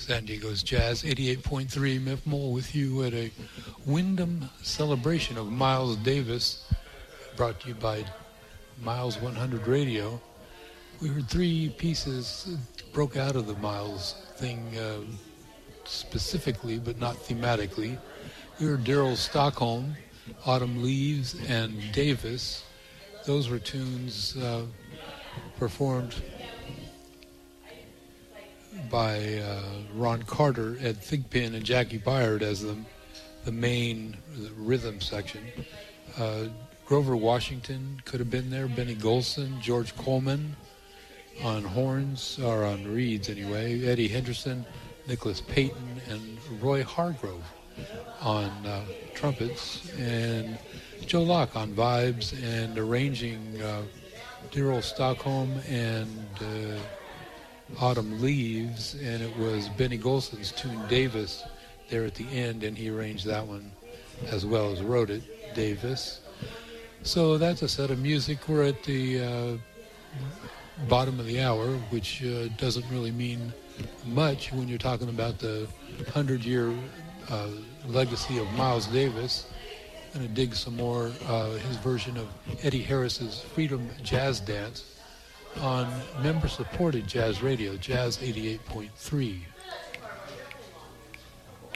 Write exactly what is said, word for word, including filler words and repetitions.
San Diego's Jazz, eighty-eight point three. Miff Mole with you at a Wyndham celebration of Miles Davis, brought to you by Miles one hundred Radio. We heard three pieces that broke out of the Miles thing uh, specifically, but not thematically. We heard Daryl Stockholm, Autumn Leaves, and Davis. Those were tunes uh, performed by uh, Ron Carter, Ed Thigpen, and Jackie Byard as the the main the rhythm section. Uh, Grover Washington could have been there, Benny Golson, George Coleman on horns, or on reeds anyway, Eddie Henderson, Nicholas Payton, and Roy Hargrove on uh, trumpets, and Joe Locke on vibes, and arranging uh, Daryl Stockholm and uh, Autumn Leaves, and it was Benny Golson's tune Davis there at the end, and he arranged that one as well as wrote it, Davis. So that's a set of music. We're at the uh, bottom of the hour, which uh, doesn't really mean much when you're talking about the hundred-year uh, legacy of Miles Davis. I'm going to dig some more uh, his version of Eddie Harris's Freedom Jazz Dance on member-supported Jazz Radio, Jazz eighty-eight point three.